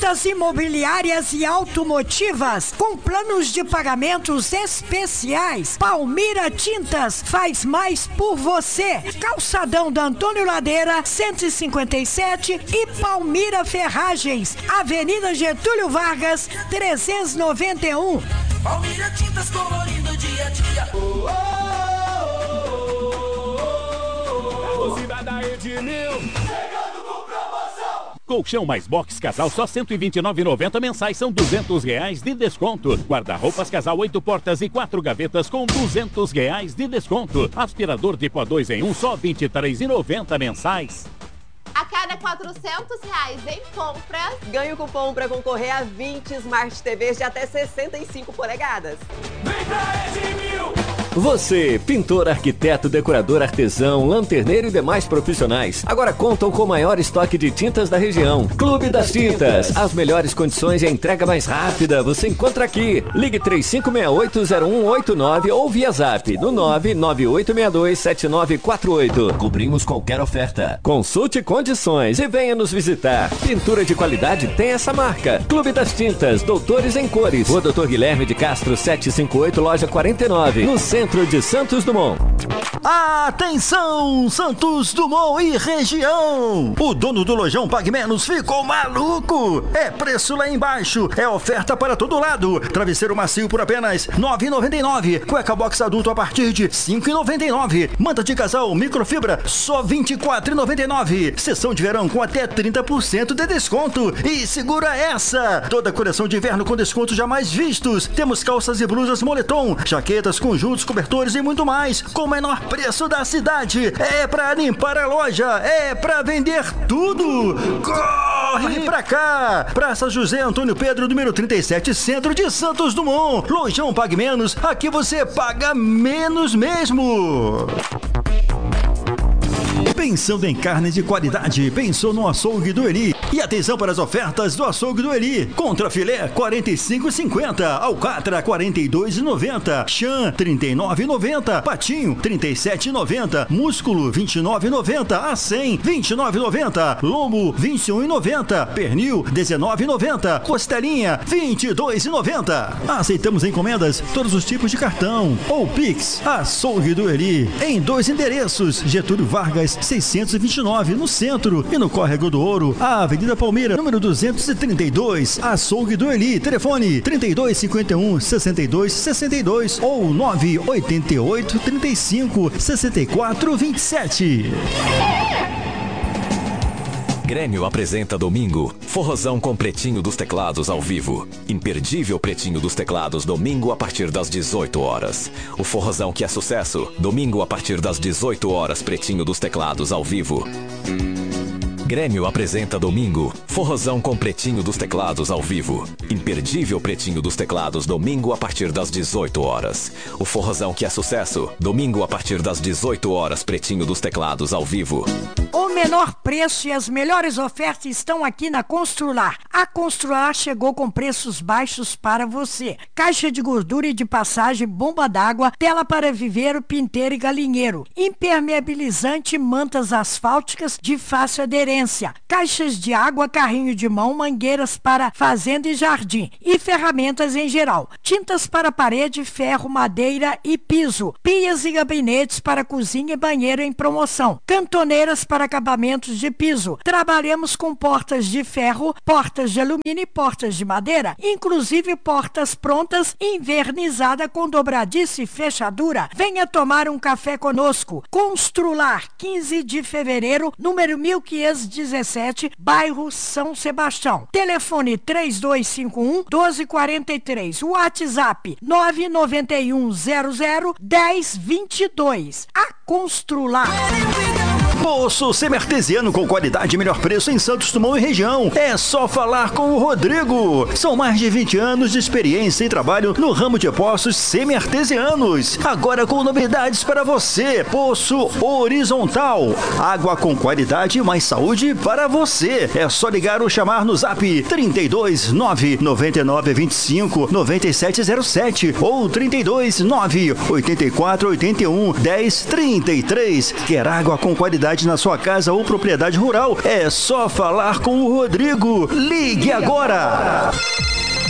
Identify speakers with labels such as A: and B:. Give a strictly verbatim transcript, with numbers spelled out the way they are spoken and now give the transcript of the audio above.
A: Tintas imobiliárias e automotivas com planos de pagamentos especiais. Palmira Tintas faz mais por você. Calçadão da Antônio Ladeira, cento e cinquenta e sete e Palmira Ferragens, Avenida Getúlio Vargas, trezentos e noventa e um.
B: Palmira Tintas colorindo dia a dia. Oh, oh, oh, oh, oh. Torcida da Edmil. Chegando com promoção.
C: Colchão mais box casal só cento e vinte e nove reais e noventa centavos mensais, são duzentos reais de desconto. Guarda-roupas casal oito portas e quatro gavetas com duzentos reais de desconto. Aspirador de pó dois em um só vinte e três reais e noventa centavos mensais.
D: A cada quatrocentos reais em compras,
E: ganhe o cupom para concorrer a vinte Smart T Vs de até sessenta e cinco polegadas.
B: Vem pra Edmil!
F: Você, pintor, arquiteto, decorador, artesão, lanterneiro e demais profissionais, agora contam com o maior estoque de tintas da região. Clube das Tintas. As melhores condições e a entrega mais rápida você encontra aqui. Ligue três cinco seis oito zero um oito nove ou via zap no nove nove oito seis dois sete nove quatro oito. Cobrimos qualquer oferta. Consulte condições e venha nos visitar. Pintura de qualidade tem essa marca. Clube das Tintas, Doutores em Cores. Rua doutor Guilherme de Castro setecentos e cinquenta e oito, loja quarenta e nove, no centro de Santos Dumont.
G: Atenção, Santos Dumont e região! O dono do lojão Pague Menos ficou maluco! É preço lá embaixo, é oferta para todo lado. Travesseiro macio por apenas nove reais e noventa e nove centavos. Cueca box adulto a partir de cinco reais e noventa e nove centavos. Manta de casal microfibra só vinte e quatro reais e noventa e nove centavos. Sessão de verão com até trinta por cento de desconto. E segura essa! Toda a coleção de inverno com descontos jamais vistos. Temos calças e blusas moletom, jaquetas, conjuntos, cobertores e muito mais, com o menor preço da cidade. É pra limpar a loja, é pra vender tudo. Corre pra cá! Praça José Antônio Pedro, número trinta e sete, centro de Santos Dumont. Lojão Pague Menos, aqui você paga menos mesmo. Pensando em carne de qualidade, pensou no açougue do Eli. E atenção para as ofertas do açougue do Eli. Contra filé, quarenta e cinco reais e cinquenta centavos. Alcatra, quarenta e dois reais e noventa centavos. Chã, trinta e nove reais e noventa centavos. Patinho, trinta e sete reais e noventa centavos. Músculo, vinte e nove reais e noventa centavos. A cem, vinte e nove reais e noventa centavos. Lombo, vinte e um reais e noventa centavos. Pernil, dezenove reais e noventa centavos. Costelinha, vinte e dois reais e noventa centavos. Aceitamos encomendas, todos os tipos de cartão ou Pix. Açougue do Eli, em dois endereços. Getúlio Vargas, seiscentos e vinte e nove, no centro, e no Córrego do Ouro, a Avenida Palmeira, número duzentos e trinta e dois, Açougue do Eli. Telefone trinta e dois, cinquenta e um, sessenta e dois, sessenta e dois ou nove oito oito, trinta e cinco, sessenta e quatro, vinte e sete.
H: Grêmio apresenta domingo, forrozão com Pretinho dos Teclados ao vivo. Imperdível Pretinho dos Teclados, domingo a partir das dezoito horas. O forrozão que é sucesso, domingo a partir das dezoito horas, Pretinho dos Teclados ao vivo. Grêmio apresenta domingo, forrozão com Pretinho dos Teclados ao vivo. Imperdível Pretinho dos Teclados, domingo a partir das dezoito horas. O forrozão que é sucesso, domingo a partir das dezoito horas, Pretinho dos Teclados ao vivo.
A: O menor preço e as melhores ofertas estão aqui na Constrular. A Constrular chegou com preços baixos para você. Caixa de gordura e de passagem, bomba d'água, tela para viveiro, pinteiro e galinheiro. Impermeabilizante, mantas asfálticas de fácil aderência. Caixas de água, carrinho de mão, mangueiras para fazenda e jardim. E ferramentas em geral. Tintas para parede, ferro, madeira e piso. Pias e gabinetes para cozinha e banheiro em promoção. Cantoneiras para acabamentos de piso. Trabalhamos com portas de ferro, portas de alumínio e portas de madeira, inclusive portas prontas, invernizada com dobradiça e fechadura. Venha tomar um café conosco. Constrular, quinze de fevereiro, número mil quinhentos e dezessete, bairro São Sebastião. Telefone três dois cinco um, doze quarenta e três. WhatsApp nove nove um zero zero, dez vinte e dois. A Constrular.
G: Poço semi-artesiano com qualidade e melhor preço em Santos Dumont e região. É só falar com o Rodrigo. São mais de vinte anos de experiência e trabalho no ramo de poços semi-artesianos. Agora com novidades para você. Poço horizontal. Água com qualidade e mais saúde para você. É só ligar ou chamar no zap trinta e dois, nove nove nove, vinte e cinco, nove sete zero sete ou trinta e dois, nove oito quatro, oito um, dez, trinta e três. Quer água com qualidade qualidade na sua casa ou propriedade rural, é só falar com o Rodrigo. Ligue agora!